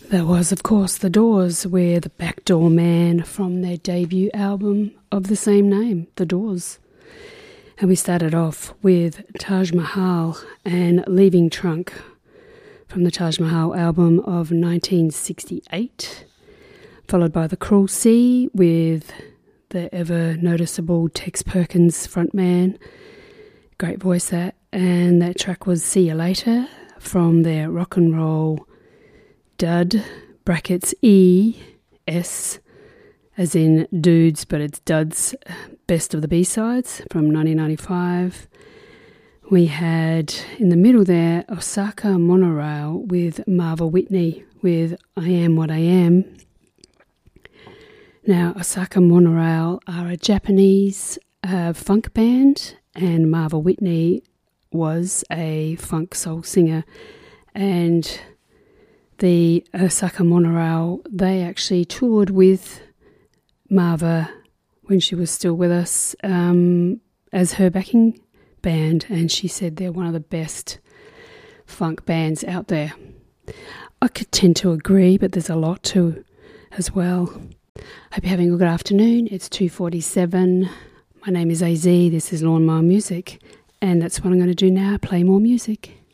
That was, of course, The Doors, with The Backdoor Man from their debut album of the same name, The Doors. And we started off with Taj Mahal and Leaving Trunk from the Taj Mahal album of 1968, followed by The Cruel Sea with the ever noticeable Tex Perkins frontman. Great voice that. And that track was See You Later from their rock and roll dud, brackets ES, as in dudes, but it's duds, best of the B-sides from 1995. We had, in the middle there, Osaka Monorail with Marva Whitney with I Am What I Am. Now, Osaka Monorail are a Japanese funk band, and Marva Whitney was a funk soul singer, and the Osaka Monorail, they actually toured with Marva when she was still with us as her backing band, and she said they're one of the best funk bands out there. I could tend to agree, but there's a lot to as well. Hope you're having a good afternoon. It's 2:47. My name is AZ. This is Lawnmower Music, and that's what I'm going to do now, play more music.